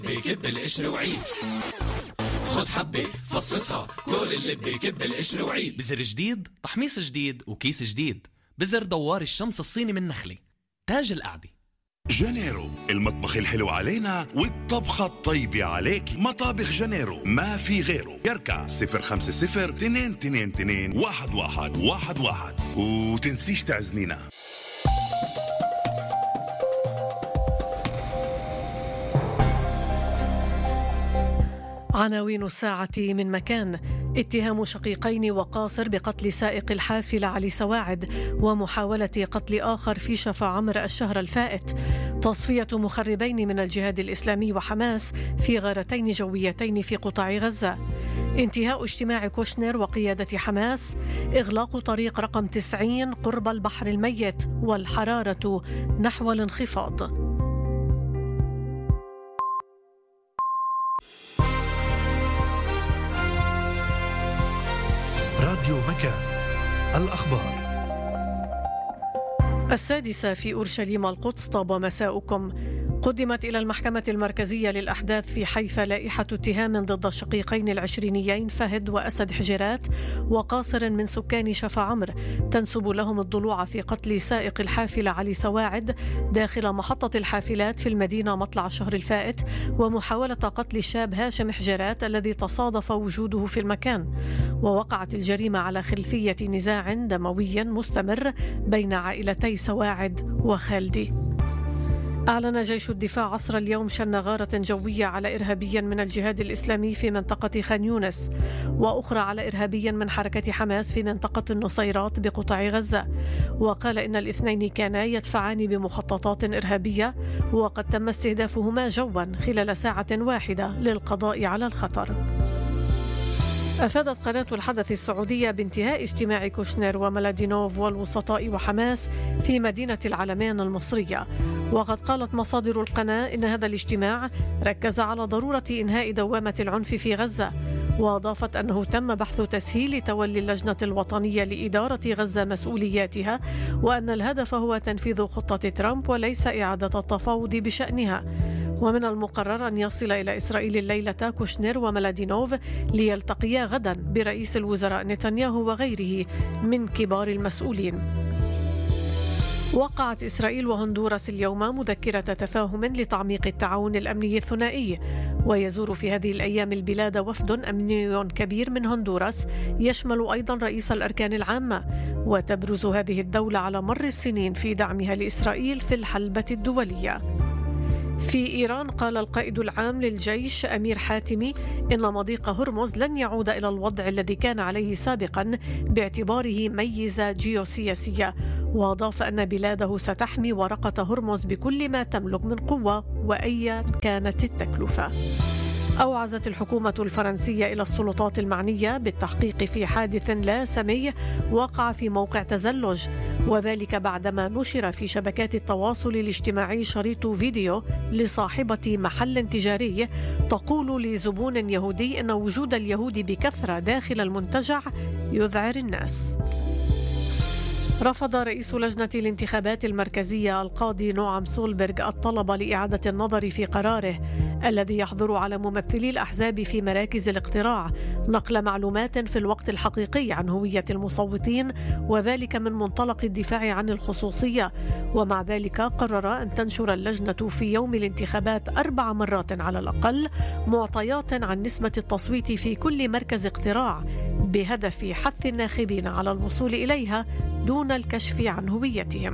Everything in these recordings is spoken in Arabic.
بيكب القشر وعيد، خد حبة فصفصها، كل اللي بيكب القشر وعيد. بزر جديد، تحميص جديد، وكيس جديد. بزر دوار الشمس الصيني من نخلة، تاج القعدة. جانيرو، المطبخ الحلو علينا والطبخة الطيبة عليك. مطابخ جانيرو ما في غيره. يركع 050-222-1111 وتنسيش تعزمينا. عناوين الساعة من مكان: اتهام شقيقين وقاصر بقتل سائق الحافلة علي سواعد، ومحاولة قتل آخر في شفا عمر الشهر الفائت. تصفية مخربين من الجهاد الإسلامي وحماس في غارتين جويتين في قطاع غزة. انتهاء اجتماع كوشنر وقيادة حماس. إغلاق طريق رقم 90 قرب البحر الميت، والحرارة نحو الانخفاض. راديو مكان، الأخبار. 6 في أورشليم القدس. طاب مساؤكم. قدمت إلى المحكمة المركزية للأحداث في حيفا لائحة اتهام ضد الشقيقين العشرينيين فهد وأسد حجرات وقاصر من سكان شفا عمر، تنسب لهم الضلوع في قتل سائق الحافلة علي سواعد داخل محطة الحافلات في المدينة مطلع الشهر الفائت، ومحاولة قتل الشاب هاشم حجرات الذي تصادف وجوده في المكان. ووقعت الجريمة على خلفية نزاع دموي مستمر بين عائلتي سواعد وخالدي. أعلن جيش الدفاع عصر اليوم شن غارة جوية على إرهابي من الجهاد الإسلامي في منطقة خان يونس، وأخرى على إرهابي من حركة حماس في منطقة النصيرات بقطاع غزة. وقال إن الاثنين كانا يدفعان بمخططات إرهابية، وقد تم استهدافهما جوا خلال ساعة واحدة للقضاء على الخطر. أفادت قناة الحدث السعودية بانتهاء اجتماع كوشنر وملادينوف والوسطاء وحماس في مدينة العلمين المصرية. وقد قالت مصادر القناة إن هذا الاجتماع ركز على ضرورة إنهاء دوامة العنف في غزة، وأضافت أنه تم بحث تسهيل تولي اللجنة الوطنية لإدارة غزة مسؤولياتها، وأن الهدف هو تنفيذ خطة ترامب وليس إعادة التفاوض بشأنها. ومن المقرر أن يصل إلى إسرائيل الليلة كوشنر وملادينوف ليلتقيا غدا برئيس الوزراء نتنياهو وغيره من كبار المسؤولين. وقعت إسرائيل وهندوراس اليوم مذكرة تفاهم لتعميق التعاون الأمني الثنائي. ويزور في هذه الأيام البلاد وفد أمني كبير من هندوراس يشمل أيضا رئيس الأركان العامة. وتبرز هذه الدولة على مر السنين في دعمها لإسرائيل في الحلبة الدولية. في إيران قال القائد العام للجيش أمير حاتمي إن مضيق هرمز لن يعود إلى الوضع الذي كان عليه سابقا باعتباره ميزة جيوسياسية، وأضاف أن بلاده ستحمي ورقة هرمز بكل ما تملك من قوة وأيا كانت التكلفة. أوعزت الحكومة الفرنسية إلى السلطات المعنية بالتحقيق في حادث لا سمي وقع في موقع تزلج، وذلك بعدما نشر في شبكات التواصل الاجتماعي شريط فيديو لصاحبة محل تجاري تقول لزبون يهودي إن وجود اليهود بكثرة داخل المنتجع يذعر الناس. رفض رئيس لجنة الانتخابات المركزية القاضي نعم سولبرغ الطلب لإعادة النظر في قراره الذي يحظر على ممثلي الأحزاب في مراكز الاقتراع نقل معلومات في الوقت الحقيقي عن هوية المصوتين، وذلك من منطلق الدفاع عن الخصوصية. ومع ذلك قرر أن تنشر اللجنة في يوم الانتخابات 4 مرات على الأقل معطيات عن نسبة التصويت في كل مركز اقتراع بهدف حث الناخبين على الوصول إليها دون الكشف عن هويتهم.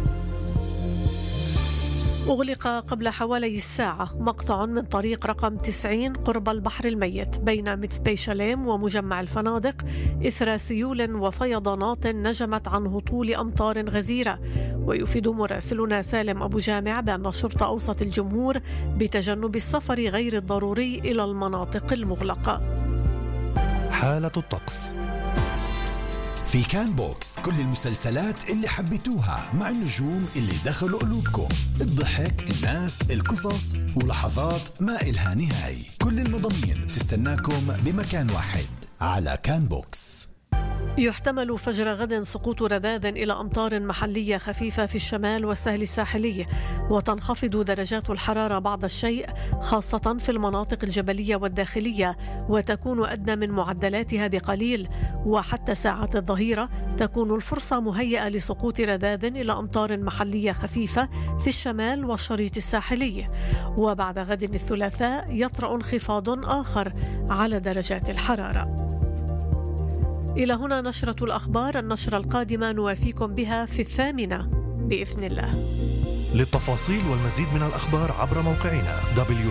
أغلق قبل حوالي الساعة مقطع من طريق رقم 90 قرب البحر الميت بين متسبي شاليم ومجمع الفنادق إثر سيول وفيضانات نجمت عن هطول أمطار غزيرة. ويفيد مراسلنا سالم أبو جامع بأن الشرطة أوصت الجمهور بتجنب السفر غير الضروري إلى المناطق المغلقة. حالة الطقس. في كان بوكس كل المسلسلات اللي حبيتوها مع النجوم اللي دخلوا قلوبكم، الضحك، الناس، القصص ولحظات ما إلها نهاية. كل المضامين بتستناكم بمكان واحد على كان بوكس. يحتمل فجر غد سقوط رذاذ إلى أمطار محلية خفيفة في الشمال والسهل الساحلي، وتنخفض درجات الحرارة بعض الشيء خاصة في المناطق الجبلية والداخلية، وتكون أدنى من معدلاتها بقليل. وحتى ساعات الظهيرة تكون الفرصة مهيئة لسقوط رذاذ إلى أمطار محلية خفيفة في الشمال والشريط الساحلي. وبعد غد الثلاثاء يطرأ انخفاض آخر على درجات الحرارة. إلى هنا نشرة الأخبار. النشرة القادمة نوافيكم بها في 8 بإذن الله. للتفاصيل والمزيد من الأخبار عبر موقعنا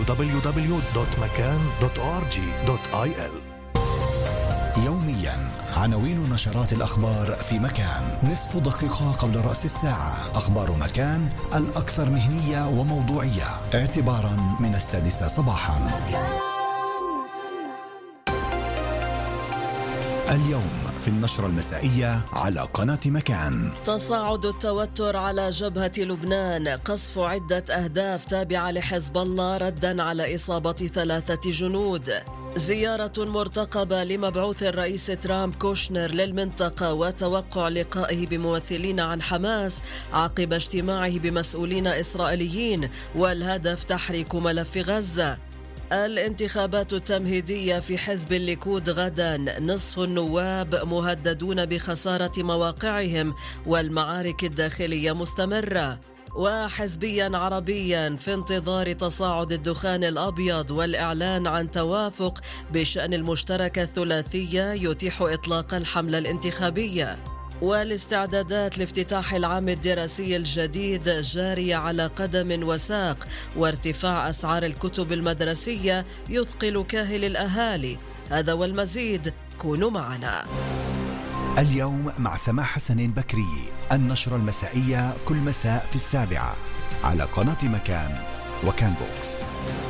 www.makan.org.il. يوميا عناوين نشرات الأخبار في مكان، نصف دقيقة قبل رأس الساعة. أخبار مكان الأكثر مهنية وموضوعية اعتبارا من 6 صباحا. اليوم في النشرة المسائية على قناة مكان. تصاعد التوتر على جبهة لبنان، قصف عدة أهداف تابعة لحزب الله ردا على إصابة 3 جنود. زيارة مرتقبة لمبعوث الرئيس ترامب كوشنر للمنطقة، وتوقع لقائه بممثلين عن حماس عقب اجتماعه بمسؤولين إسرائيليين، والهدف تحريك ملف غزة. الانتخابات التمهيدية في حزب الليكود غدا، نصف النواب مهددون بخسارة مواقعهم، والمعارك الداخلية مستمرة. وحزبيا عربيا في انتظار تصاعد الدخان الأبيض والإعلان عن توافق بشأن المشتركة الثلاثية يتيح إطلاق الحملة الانتخابية. والاستعدادات لافتتاح العام الدراسي الجديد جارية على قدم وساق، وارتفاع أسعار الكتب المدرسية يثقل كاهل الأهالي. هذا والمزيد، كونوا معنا. اليوم مع سماح حسنين بكري، النشرة المسائية كل مساء في 7 على قناة مكان وكان بوكس.